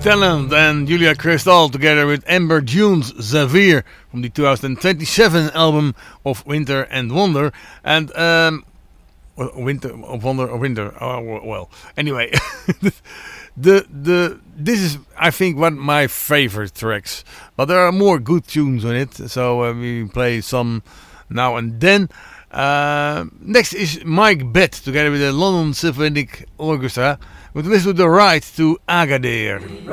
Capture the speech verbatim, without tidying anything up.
Talent and Julia Cristal together with Amber Dunes Xavier from the two thousand twenty-seven album of Winter and Wonder. And um, Winter of Wonder or Winter. Oh, well, anyway, the the this is I think one of my favorite tracks. But there are more good tunes on it, so uh, we play some now and then. Uh, next is Mike Bett together with the London Symphonic Orchestra. With listen to the Ride to Agadir.